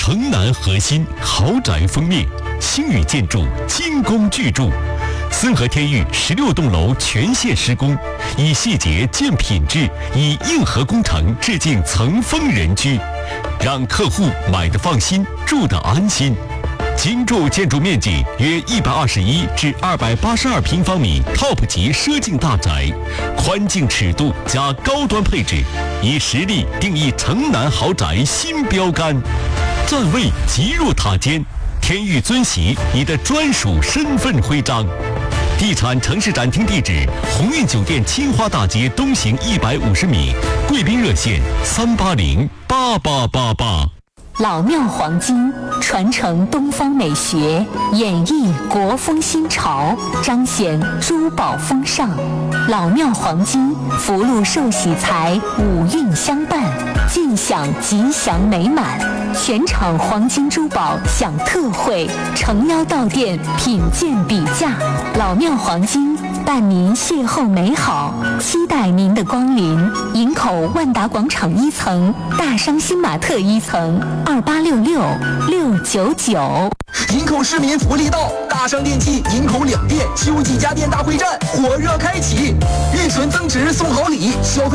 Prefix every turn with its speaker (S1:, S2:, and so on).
S1: 城南核心豪宅封面，星宇建筑精工巨筑，森和天域16栋楼全线施工，以细节见品质，以硬核工程致敬层峰人居，让客户买得放心，住得安心。精筑建筑面积约121至282平方米 ，TOP 级奢境大宅，宽净尺度加高端配置，以实力定义城南豪宅新标杆。站位极入塔尖，天域尊玺你的专属身份徽章。地产城市展厅地址：鸿运酒店青花大街东行150米，贵宾热线3808888。
S2: 老庙黄金传承东方美学，演绎国风新潮，彰显珠宝风尚。老庙黄金福禄寿喜财五运相伴，尽享吉祥美满。全场黄金珠宝享特惠，诚邀到店品鉴比价。老庙黄金伴您邂逅美好，期待您的光临。营口万达广场1层，大商新玛特1层，2866-699。
S3: 营口市民福利到，大商电器营口2店秋季家电大会战火热开启，运存增值送好礼，消费